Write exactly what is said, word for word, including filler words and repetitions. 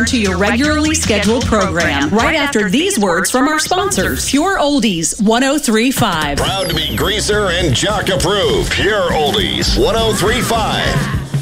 to your regularly scheduled program right after these words from our sponsors. Pure Oldies one oh three point five. Proud to be Greaser and Jock approved. Pure Oldies one oh three point five.